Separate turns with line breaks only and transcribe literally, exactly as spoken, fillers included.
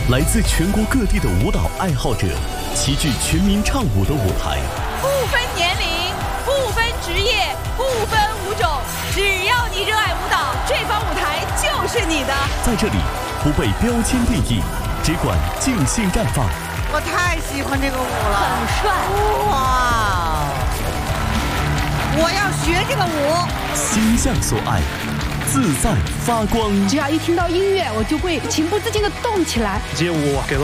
来自全国各地的舞蹈爱好者齐聚全民唱舞的舞台，
不分年龄，不分职业，不分舞种，只要你热爱舞蹈，这方舞台就是你的。
在这里，不被标签定义，只管尽兴绽放。
我太喜欢这个舞了，
很帅
哇！我要学这个舞，
心向所爱，自在发光。
只要一听到音乐，我就会情不自禁地动起来。
街舞给了